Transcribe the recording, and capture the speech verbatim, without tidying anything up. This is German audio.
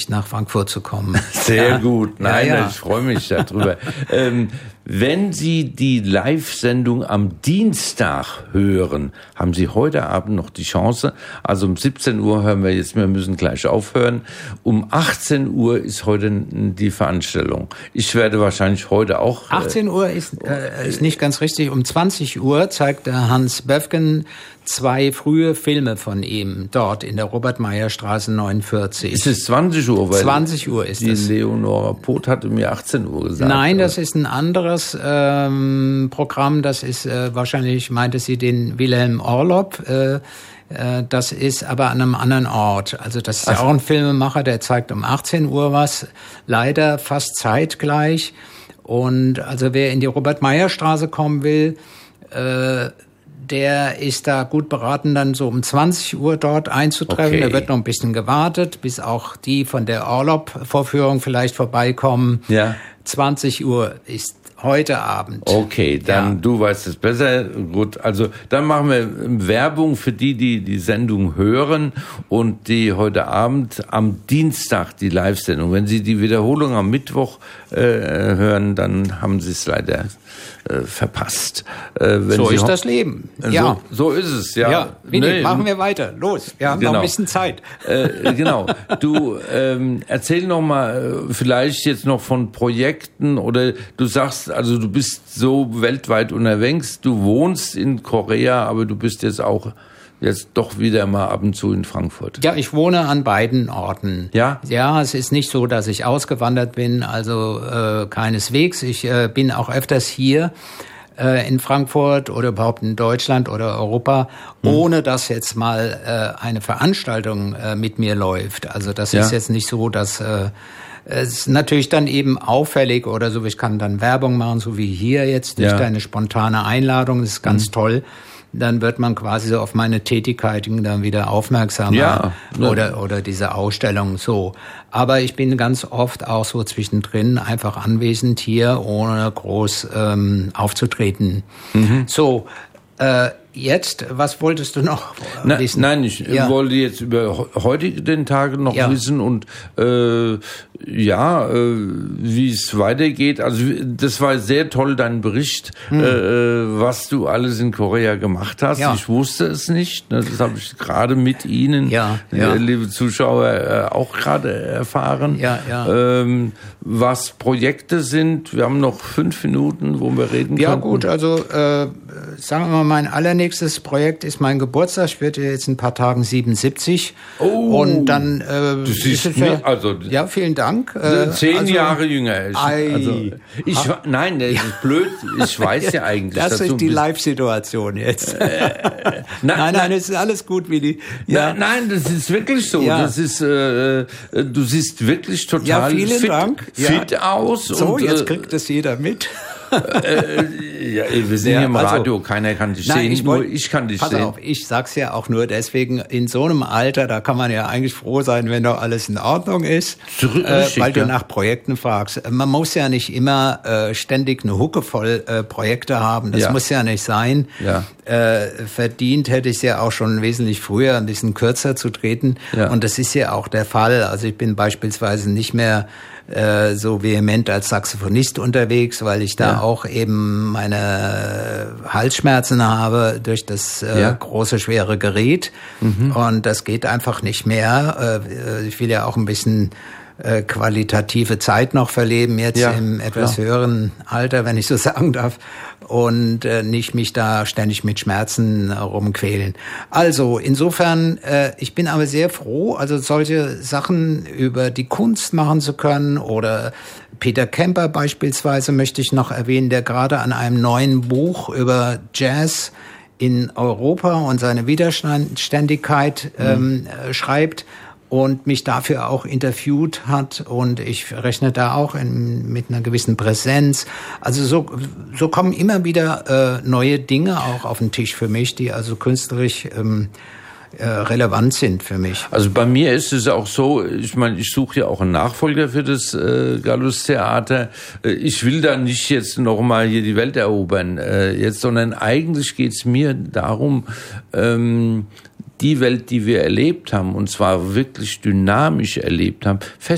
nicht nach Frankfurt zu kommen. Sehr ja. gut. Nein, ja, ja. ich freue mich darüber. ähm, wenn Sie die Live-Sendung am Dienstag hören, haben Sie heute Abend noch die Chance. Also um siebzehn Uhr hören wir jetzt, wir müssen gleich aufhören. Um achtzehn Uhr ist heute die Veranstaltung. Ich werde wahrscheinlich heute auch... achtzehn Uhr ist, äh, ist nicht ganz richtig. Um zwanzig Uhr zeigt der Hans Böfgen zwei frühe Filme von ihm dort in der Robert-Meyer-Straße neunundvierzig. Ist es zwanzig Uhr? Weil zwanzig Uhr ist die es. Die Leonora Poth hatte mir achtzehn Uhr gesagt. Nein, das ist ein anderes ähm, Programm. Das ist äh, wahrscheinlich, meinte sie, den Wilhelm Orlob. Äh, äh, das ist aber an einem anderen Ort. Also das ist ja auch ein Filmemacher, der zeigt um achtzehn Uhr was. Leider fast zeitgleich. Und also wer in die Robert-Meyer-Straße kommen will, äh, der ist da gut beraten, dann so um zwanzig Uhr dort einzutreffen. Okay. Da wird noch ein bisschen gewartet, bis auch die von der Orlob-Vorführung vielleicht vorbeikommen. Ja. zwanzig Uhr ist heute Abend. Okay, dann ja. Du weißt es besser. Gut, also dann machen wir Werbung für die, die die Sendung hören und die heute Abend am Dienstag die Live-Sendung. Wenn Sie die Wiederholung am Mittwoch äh, hören, dann haben Sie es leider äh, verpasst. Äh, wenn so Sie ist ho- das Leben. So, ja. so ist es, ja. Ja, Winnie, nee. machen wir weiter. Los, wir haben Genau. noch ein bisschen Zeit. Äh, genau. Du ähm, erzähl noch mal äh, vielleicht jetzt noch von Projekten oder du sagst, also du bist so weltweit unterwegs, du wohnst in Korea, aber du bist jetzt auch jetzt doch wieder mal ab und zu in Frankfurt. Ja, ich wohne an beiden Orten. Ja? Ja, es ist nicht so, dass ich ausgewandert bin, also äh, keineswegs. Ich äh, bin auch öfters hier äh, in Frankfurt oder überhaupt in Deutschland oder Europa, hm. ohne dass jetzt mal äh, eine Veranstaltung äh, mit mir läuft. Also das ja. ist jetzt nicht so, dass... Äh, Es ist natürlich dann eben auffällig oder so, ich kann dann Werbung machen, so wie hier jetzt durch ja. deine spontane Einladung, das ist ganz mhm. toll. Dann wird man quasi so auf meine Tätigkeiten dann wieder aufmerksam ja. oder oder diese Ausstellung so. Aber ich bin ganz oft auch so zwischendrin einfach anwesend hier, ohne groß ähm, aufzutreten. Mhm. So, äh, jetzt, was wolltest du noch Na, wissen? Nein, ich ja. wollte jetzt über heute den Tage noch ja. wissen und äh, ja, äh, wie es weitergeht. Also das war sehr toll, dein Bericht, hm. äh, was du alles in Korea gemacht hast. Ja. Ich wusste es nicht. Das habe ich gerade mit Ihnen, ja, ja. Äh, liebe Zuschauer, äh, auch gerade erfahren. Ja, ja. Ähm, was Projekte sind. Wir haben noch fünf Minuten, wo wir reden können. Ja gut, also äh, sagen wir mal, mein allernächstes Projekt ist mein Geburtstag. Ich werde jetzt in ein paar Tagen siebenundsiebzig. Oh, und dann äh, du siehst ist es mir, ja, also ja, vielen Dank. Äh, zehn also, Jahre jünger. Ich, ei, also, ich ha, nein, das ist blöd. Ich weiß ja eigentlich. Das ist die bist. Live-Situation jetzt. Äh, na, nein, nein, es ist alles gut, Willi. Ja. Na, nein, das ist wirklich so. Ja. Das ist, äh, du siehst wirklich total ja, vielen fit, Dank. fit ja. aus. So, und, jetzt äh, kriegt das jeder mit. äh, ja, wir sind ja, hier im also, Radio, keiner kann dich nein, sehen, ich nur wollt, ich kann dich pass sehen. Auf, ich sag's ja auch nur deswegen, in so einem Alter, da kann man ja eigentlich froh sein, wenn doch alles in Ordnung ist, Zurück, äh, richtig, weil du ja. nach Projekten fragst. Man muss ja nicht immer äh, ständig eine Hucke voll äh, Projekte haben, das ja. muss ja nicht sein. Ja. Äh, verdient hätte ich es ja auch schon wesentlich früher, ein bisschen kürzer zu treten ja. und das ist ja auch der Fall. Also ich bin beispielsweise nicht mehr äh, so vehement als Saxophonist unterwegs, weil ich da ja. auch eben meine Halsschmerzen habe durch das äh, ja. große, schwere Gerät. Mhm. Und das geht einfach nicht mehr. Äh, ich will ja auch ein bisschen äh, qualitative Zeit noch verleben, jetzt ja, im etwas klar. höheren Alter, wenn ich so sagen darf. Und äh, nicht mich da ständig mit Schmerzen äh, rumquälen. Also insofern, äh, ich bin aber sehr froh, also solche Sachen über die Kunst machen zu können oder Peter Kemper beispielsweise möchte ich noch erwähnen, der gerade an einem neuen Buch über Jazz in Europa und seine Widerständigkeit ähm, mhm. schreibt und mich dafür auch interviewt hat und ich rechne da auch in, mit einer gewissen Präsenz. Also so, so kommen immer wieder äh, neue Dinge auch auf den Tisch für mich, die also künstlerisch ähm, äh, relevant sind für mich. Also bei mir ist es auch so, ich meine, ich suche ja auch einen Nachfolger für das äh, Gallus-Theater. Ich will da nicht jetzt nochmal hier die Welt erobern, äh, jetzt, sondern eigentlich geht's mir darum, ähm, die Welt, die wir erlebt haben, und zwar wirklich dynamisch erlebt haben,